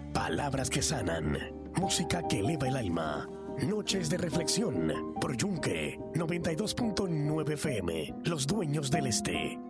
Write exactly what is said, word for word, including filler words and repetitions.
Palabras que sanan, música que eleva el alma. Noches de reflexión por Yunque noventa y dos punto nueve F M, Los Dueños del Este.